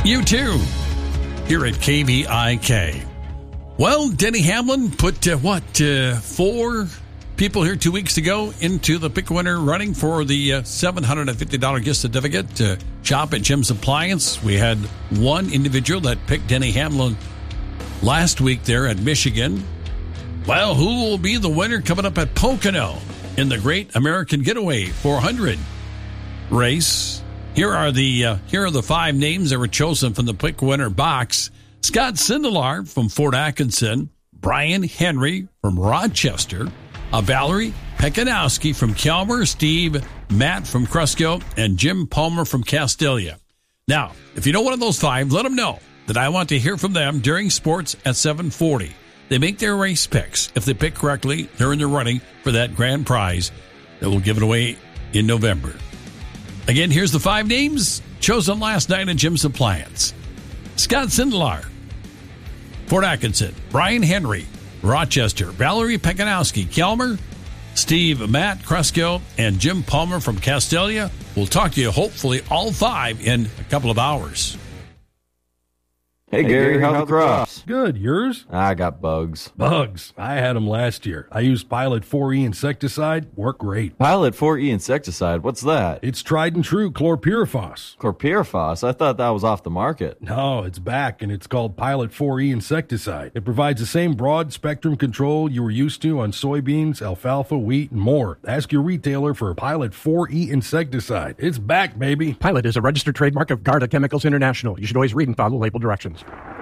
You too, here at KVIK. Well, Denny Hamlin put, 4 people here 2 weeks ago into the pick winner running for the $750 gift certificate to shop at Jim's Appliance. We had one individual that picked Denny Hamlin last week there at Michigan. Well, who will be the winner coming up at Pocono in the Great American Getaway 400 race? Here are the 5 names that were chosen from the pick winner box. Scott Sindelar from Fort Atkinson, Brian Henry from Rochester, Valerie Pekanowski from Kelmer, Steve Matt from Cresco, and Jim Palmer from Castelia. Now, if you know one of those 5, let them know that I want to hear from them during sports at 7:40. They make their race picks. If they pick correctly, they're in the running for that grand prize that we'll give it away in November. Again, here's the 5 names chosen last night at Jim's Appliance. Scott Sindelar, Fort Atkinson, Brian Henry, Rochester, Valerie Pekanowski, Kelmer, Steve Matt, Cresco, and Jim Palmer from Castelia. We'll talk to you, hopefully, all 5 in a couple of hours. Hey, Gary, how's the crops? Good, yours? I got bugs. Bugs. I had them last year. I used Pilot 4E insecticide. Worked great. Pilot 4E insecticide? What's that? It's tried and true chlorpyrifos. Chlorpyrifos? I thought that was off the market. No, it's back, and it's called Pilot 4E insecticide. It provides the same broad-spectrum control you were used to on soybeans, alfalfa, wheat, and more. Ask your retailer for Pilot 4E insecticide. It's back, baby. Pilot is a registered trademark of Garda Chemicals International. You should always read and follow label directions.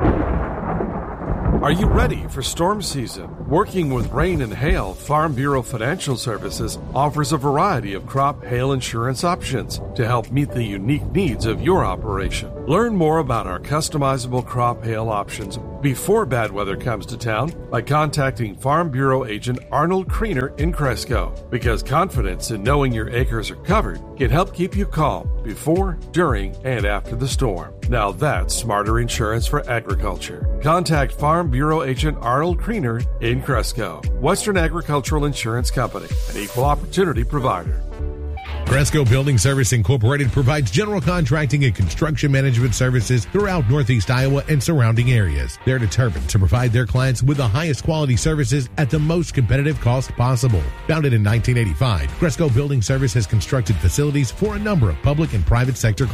Are you ready for storm season? Working with rain and hail, Farm Bureau Financial Services offers a variety of crop hail insurance options to help meet the unique needs of your operation. Learn more about our customizable crop hail options before bad weather comes to town by contacting Farm Bureau agent Arnold Kriener in Cresco, because confidence in knowing your acres are covered can help keep you calm before, during, and after the storm. Now that's smarter insurance for agriculture. Contact Farm Bureau agent Arnold Kriener in Cresco. Western Agricultural Insurance Company, an equal opportunity provider. Cresco Building Service Incorporated provides general contracting and construction management services throughout Northeast Iowa and surrounding areas. They're determined to provide their clients with the highest quality services at the most competitive cost possible. Founded in 1985, Cresco Building Service has constructed facilities for a number of public and private sector